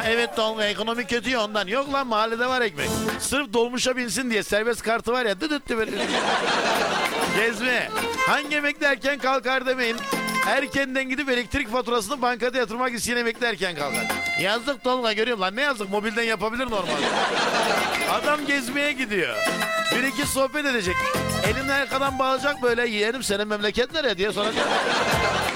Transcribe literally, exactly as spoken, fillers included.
Ha evet Tolga, ekonomi kötü ya ondan. Yok lan, mahallede var ekmek. Sırf dolmuşa binsin diye serbest kartı var ya, dıdıttı böyle. Gezme. Hangi emekli erken kalkar demeyin. Erkenden gidip elektrik faturasını bankada yatırmak isteyen emekli erken kalkar. Yazdık Tolga, görüyorum lan, ne yazdık, mobilden yapabilir normalde. Adam gezmeye gidiyor. Bir iki sohbet edecek. Elini arkadan bağlayacak böyle, yeğenim senin memleket nereye diye soracak.